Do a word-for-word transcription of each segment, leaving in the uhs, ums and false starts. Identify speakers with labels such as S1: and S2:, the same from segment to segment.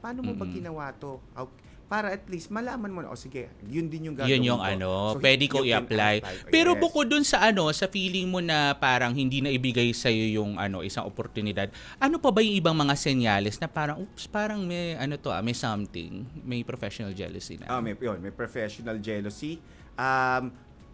S1: paano mo ba
S2: Mm.
S1: ginawa to? How- Para at least malaman mo na, o sige, yun din yung
S2: Yun
S1: gagawin
S2: yung
S1: ko.
S2: ano,
S1: So,
S2: pwede
S1: you
S2: ko
S1: can
S2: i-apply.
S1: apply.
S2: Pero
S1: Yes.
S2: bukod dun sa ano, sa feeling mo na parang hindi na ibigay sa yung ano, isang oportunidad, ano pa ba yung ibang mga senyales na parang, oops, parang may ano to, ah, may something, may professional jealousy na.
S1: Ah, may, yun, may professional jealousy. Um,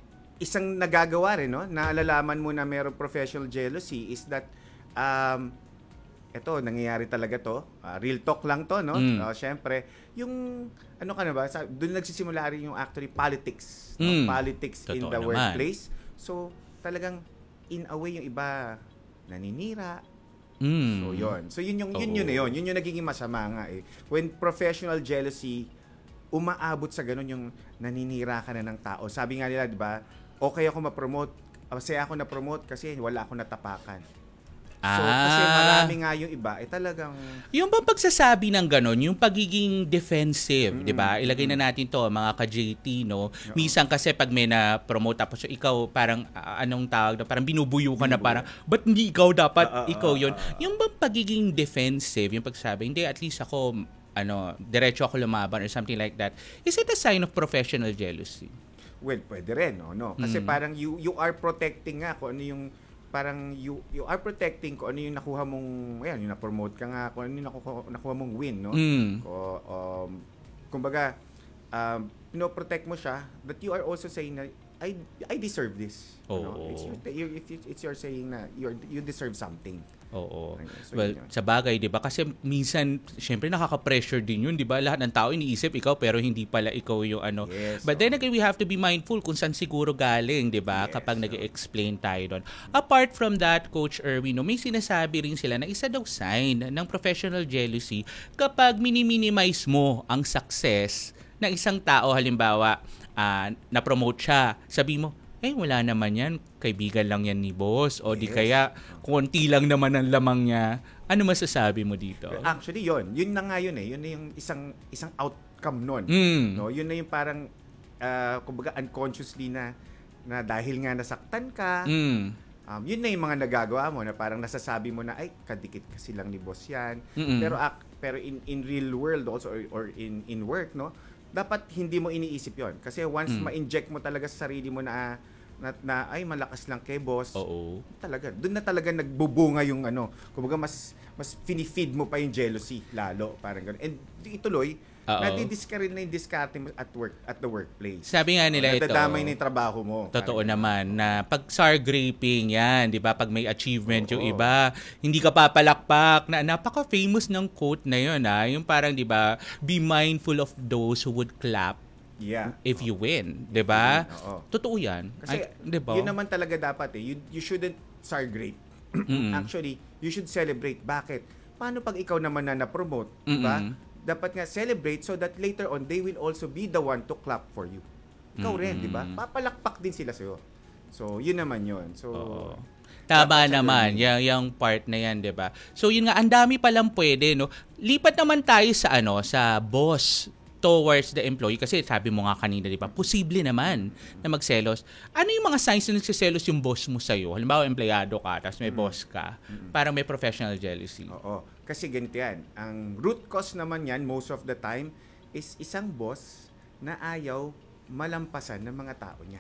S1: isang nagagawa rin, no, na alalaman mo na mayroong professional jealousy is that, um, eto, nangyayari talaga to. Ah, real talk lang to, no?
S2: Mm.
S1: Ah, syempre, yung, ano ka na ba, sa, doon nagsisimula rin yung actually politics. No?
S2: Mm.
S1: Politics in
S2: Totoo
S1: the
S2: naman.
S1: workplace. So, talagang, in a way, yung iba, naninira.
S2: Mm.
S1: So, yun. So, yun yung, yun, yun na yun. Yun yung nagiging masama nga eh. When professional jealousy, umaabot sa ganun yung naninira ka na ng tao. Sabi nga nila, di ba, okay ako ma-promote, masaya ako na-promote kasi wala ako natapakan. So, kasi
S2: Ah.
S1: marami nga yung iba, eh talagang...
S2: Yung bang pagsasabi ng ganon, yung pagiging defensive,
S1: Mm,
S2: 'di ba? Ilagay na natin 'to, mga ka-J T, no. Minsan kasi pag may na-promote tapos ikaw parang ah, anong tawag na, parang binubuyo ka na
S1: Binubuyo.
S2: parang, ba't hindi ikaw dapat
S1: Ah, ah,
S2: ikaw
S1: ah,
S2: 'yon?
S1: ah, ah.
S2: Yung bang pagiging defensive, yung pagsabi, hindi, at least ako ano, diretso ako lumaban or something like that. Is it a sign of professional jealousy?
S1: Well, pwede rin, no? no? Kasi
S2: Mm.
S1: parang you you are protecting nga kung ano yung parang you you are protecting kung ano yung nakuha mong, ayan, yung na-promote ka nga, kung ano yung nakuha, nakuha mong win, no?
S2: Mm.
S1: Ko, um, kumbaga, um, pinoprotect mo siya, but you are also saying na, I I deserve this.
S2: Oo.
S1: No? It's, you, it's, it's your saying na you you deserve something.
S2: Oo.
S1: So,
S2: Well,
S1: yun yun.
S2: sa bagay, 'di ba? Kasi minsan, syempre nakaka-pressure din 'yun, 'di ba? Lahat ng tao iniisip ikaw pero hindi pala ikaw yung ano.
S1: Yes,
S2: But
S1: oo.
S2: then again, we have to be mindful kung saan siguro galing, 'di ba?
S1: Yes,
S2: Kapag
S1: oo.
S2: nag-explain tayo doon. Apart from that, Coach Erwin, no, may sinasabi rin sila na isa daw sign ng professional jealousy kapag mini-minimize mo ang success ng isang tao. Halimbawa, ah, na-promote siya. Sabi mo, eh, wala naman yan. Kaibigan lang yan ni boss. O di
S1: Yes.
S2: kaya, konti lang naman ang lamang niya. Ano masasabi mo dito?
S1: Actually, yun. Yun na nga yun eh. Yun na yung isang isang outcome nun.
S2: Mm.
S1: No? Yun na yung parang, ah, kumbaga unconsciously na, na dahil nga nasaktan ka,
S2: Mm.
S1: um, yun na yung mga nagagawa mo na parang nasasabi mo na, ay, kadikit kasi lang ni boss yan.
S2: Mm-mm.
S1: Pero ac- pero in in real world also, or, or in in work, no, dapat hindi mo iniisip yon. Kasi once
S2: Mm.
S1: ma-inject mo talaga sa sarili mo na, na, na ay, malakas lang kay boss,
S2: Oo.
S1: talaga, doon na talaga nagbubunga yung ano, kumbaga mas mas finifeed mo pa yung jealousy lalo, parang gano'n. And ituloy,
S2: Oo.
S1: nadi-discard na yung diskarte mo at work, at the workplace.
S2: Sabi nga nila ito,
S1: Nadadamay na yung trabaho mo.
S2: totoo
S1: Parang
S2: naman, na pag S A R graping yan, di ba? Pag may achievement yung
S1: Oo.
S2: iba, hindi ka papalakpak. Na, napaka-famous ng quote na yun, ha? Yung parang, di ba, be mindful of those who would clap
S1: yeah.
S2: if you win. Di ba?
S1: Oo.
S2: Totoo yan.
S1: Kasi
S2: Ay, di ba?
S1: yun naman talaga dapat eh. You, you shouldn't sargrate.
S2: Mm-mm.
S1: Actually, you should celebrate. Bakit? Paano pag ikaw naman na na-promote? Diba?
S2: Mm-mm.
S1: Dapat nga celebrate so that later on, they will also be the one to clap for you. Ikaw rin,
S2: Mm-mm.
S1: di ba? Papalakpak din sila sa'yo. So, yun naman yun. So,
S2: Oo. Tama
S1: dapat sa
S2: naman,
S1: ganun.
S2: yung, yung part na yan, 'di ba? So yun nga, ang dami pa lang pwede, no. Lipat naman tayo sa ano, sa boss towards the employee kasi sabi mo nga kanina, 'di ba? Posible naman na magselos. Ano yung mga signs na nagseselos yung boss mo sa iyo? Halimbawa, empleyado ka, tapos may boss ka, parang may professional jealousy.
S1: Oo. Kasi ganito yan. Ang root cause naman yan, most of the time, is isang boss na ayaw malampasan ng mga tao niya.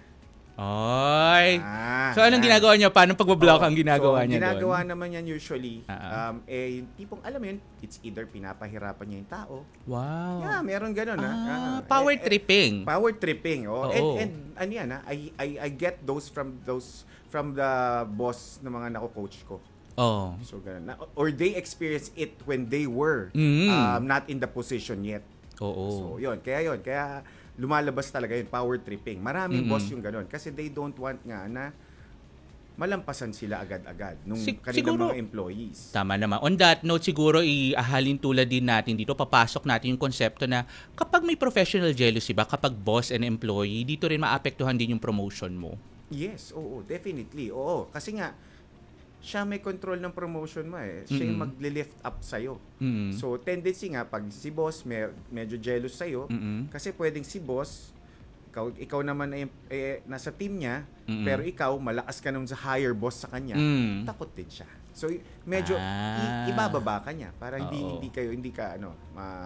S2: Ay.
S1: Ah,
S2: So anong
S1: yan.
S2: ginagawa niya? Paano pag-block
S1: Oo.
S2: ang ginagawa
S1: so,
S2: niya
S1: ginagawa
S2: doon?
S1: naman yan usually,
S2: Ah,
S1: um, eh, yung tipong, alam mo yun, it's either pinapahirapan niya yung tao.
S2: Wow.
S1: Yeah, meron ganun.
S2: Ah,
S1: ah.
S2: power
S1: Eh, eh,
S2: tripping.
S1: Power tripping. Oh.
S2: Oo.
S1: And, and ano yan, ah, I, I, I get those from those from the boss ng mga nako-coach ko.
S2: Oh.
S1: So, ganun. Na, or they experience it when they were
S2: Mm.
S1: um, not in the position yet.
S2: Oo.
S1: So, yun. Kaya yun. Kaya lumalabas talaga yun, power tripping. Maraming
S2: Mm-mm.
S1: boss yung ganun. Kasi they don't want nga na malampasan sila agad-agad nung
S2: Sig-
S1: kanilang
S2: siguro-
S1: mga employees.
S2: Tama naman. On that note, siguro ihahalin tulad din natin dito, papasok natin yung konsepto na kapag may professional jealousy ba, kapag boss and employee, dito rin maapektuhan din yung promotion mo.
S1: Yes, oo, definitely. Oo, kasi nga, siya may control ng promotion mo eh. Siya yung
S2: Mm-mm.
S1: magle-lift up sa'yo.
S2: Mm.
S1: So, tendency nga, pag si boss may, medyo jealous sa'yo,
S2: Mm-mm.
S1: kasi pwedeng si boss, ikaw, ikaw naman ay eh, nasa team niya,
S2: Mm-mm.
S1: pero ikaw, malakas ka naman sa higher boss sa kanya,
S2: Mm.
S1: takot din siya. So, medyo
S2: Ah.
S1: i- ibababa ka niya para hindi
S2: Oo.
S1: hindi kayo hindi ka ano